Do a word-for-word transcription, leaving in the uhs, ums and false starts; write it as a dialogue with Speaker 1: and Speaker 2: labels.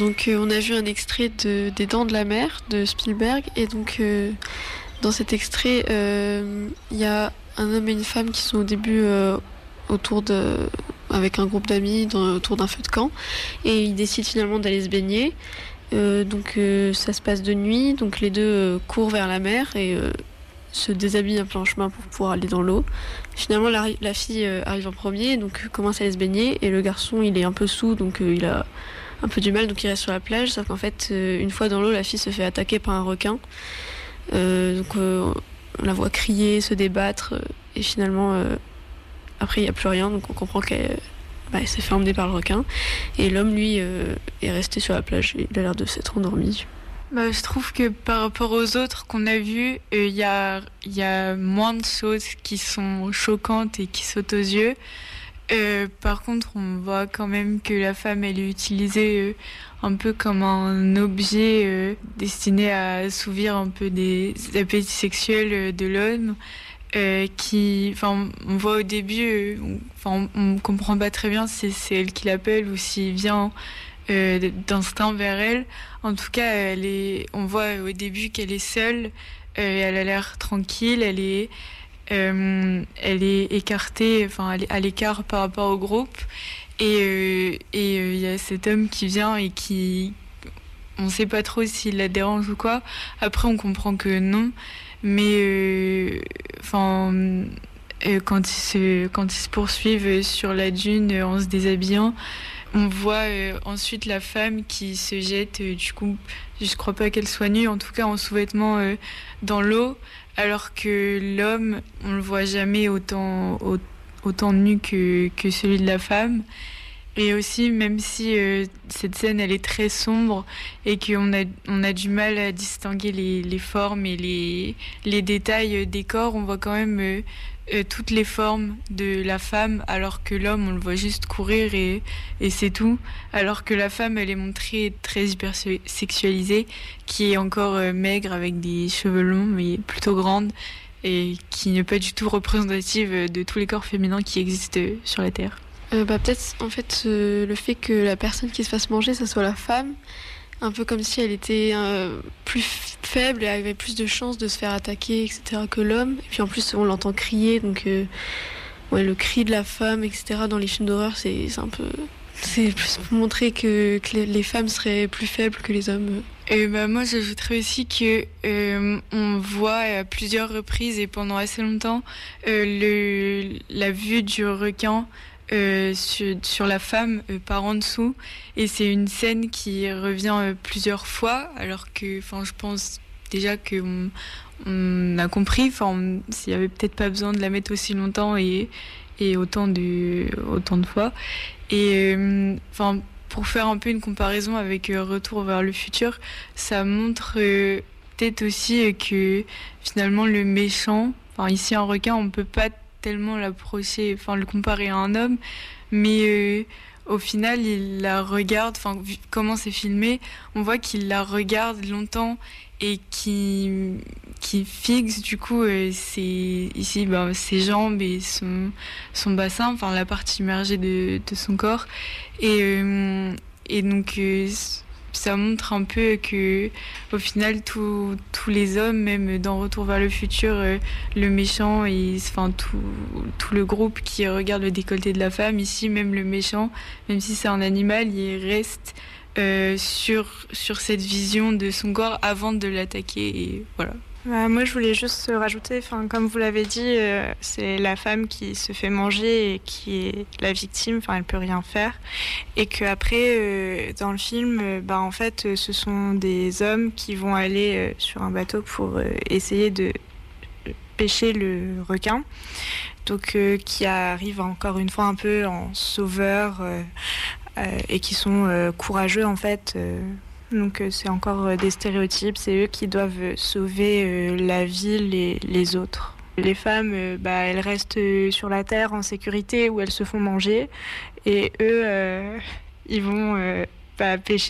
Speaker 1: Donc euh, on a vu un extrait de, des Dents de la Mer de Spielberg et donc euh, dans cet extrait il euh, y a un homme et une femme qui sont au début euh, autour de avec un groupe d'amis dans, autour d'un feu de camp et ils décident finalement d'aller se baigner. Euh, donc euh, ça se passe de nuit, donc les deux euh, courent vers la mer et euh, se déshabillent un peu en chemin pour pouvoir aller dans l'eau. Finalement la, la fille euh, arrive en premier, donc euh, commence à aller se baigner et le garçon il est un peu saoul, donc euh, il a un peu du mal, donc il reste sur la plage, sauf qu'en fait euh, une fois dans l'eau la fille se fait attaquer par un requin. Euh, donc euh, on la voit crier, se débattre euh, et finalement euh, après il n'y a plus rien, donc on comprend qu'elle bah, elle s'est fait emmener par le requin et l'homme lui euh, est resté sur la plage et il a l'air de s'être endormi.
Speaker 2: Bah, je trouve que par rapport aux autres qu'on a vus, il euh, y, a, y a moins de choses qui sont choquantes et qui sautent aux yeux. Euh, par contre, on voit quand même que la femme, elle est utilisée euh, un peu comme un objet euh, destiné à assouvir un peu des appétits sexuels de l'homme. Euh, qui, enfin, on voit au début, enfin, euh, on, on comprend pas très bien si c'est elle qui l'appelle ou s'il vient euh, d'instinct vers elle. En tout cas, elle est, on voit au début qu'elle est seule. Euh, elle a l'air tranquille. Elle est, euh, elle est écartée, enfin, elle est à l'écart par rapport au groupe. Et euh, et il euh, y a cet homme qui vient et qui, on sait pas trop s'il la dérange ou quoi. Après, on comprend que non. Mais enfin, euh, euh, quand ils se quand ils se poursuivent sur la dune euh, en se déshabillant, on voit euh, ensuite la femme qui se jette. Euh, du coup, je crois pas qu'elle soit nue, en tout cas en sous-vêtements euh, dans l'eau, alors que l'homme, on le voit jamais autant autant nu que que celui de la femme. Et aussi, même si euh, cette scène elle est très sombre et qu'on a, on a du mal à distinguer les, les formes et les, les détails des corps, on voit quand même euh, euh, toutes les formes de la femme, alors que l'homme, on le voit juste courir et, et c'est tout. Alors que la femme, elle est montrée très hyper sexualisée, qui est encore euh, maigre avec des cheveux longs mais plutôt grande et qui n'est pas du tout représentative de tous les corps féminins qui existent sur la Terre.
Speaker 1: Euh, bah, peut-être en fait euh, le fait que la personne qui se fasse manger ça soit la femme, un peu comme si elle était euh, plus faible et avait plus de chances de se faire attaquer, etc., que l'homme. Et puis en plus on l'entend crier, donc euh, ouais, le cri de la femme, etc., dans les films d'horreur c'est, c'est un peu, c'est plus pour montrer que, que les, les femmes seraient plus faibles que les hommes.
Speaker 2: Et bah moi j'ajouterais aussi que euh, on voit à plusieurs reprises et pendant assez longtemps euh, le, la vue du requin Euh, sur, sur la femme euh, par en dessous, et c'est une scène qui revient euh, plusieurs fois, alors que enfin je pense déjà qu'on on a compris, enfin s'il y avait peut-être pas besoin de la mettre aussi longtemps et, et autant de autant de fois. Et enfin euh, pour faire un peu une comparaison avec euh, Retour vers le futur, ça montre euh, peut-être aussi euh, que finalement le méchant, enfin ici un requin, on peut pas tellement l'approcher, enfin le comparer à un homme, mais euh, au final il la regarde, enfin vu comment c'est filmé, on voit qu'il la regarde longtemps et qui qui fixe du coup euh, ses ici ben, ses jambes et son son bassin, enfin la partie immergée de de son corps, et euh, et donc euh, ça montre un peu que au final tous tous les hommes, même dans Retour vers le futur, euh, le méchant et enfin tout tout le groupe qui regarde le décolleté de la femme, ici même le méchant, même si c'est un animal, il reste euh, sur sur cette vision de son corps avant de l'attaquer, et voilà.
Speaker 3: Bah, moi, je voulais juste rajouter, enfin, comme vous l'avez dit, euh, c'est la femme qui se fait manger et qui est la victime, enfin, elle peut rien faire. Et qu'après, euh, dans le film, euh, bah, en fait, euh, ce sont des hommes qui vont aller euh, sur un bateau pour euh, essayer de pêcher le requin. Donc, euh, qui arrivent encore une fois un peu en sauveur euh, euh, et qui sont euh, courageux, en fait. Euh, Donc euh, c'est encore euh, des stéréotypes, c'est eux qui doivent euh, sauver euh, la ville et les autres. Les femmes, euh, bah, elles restent euh, sur la terre en sécurité où elles se font manger, et eux, euh, ils vont euh, bah, pêcher.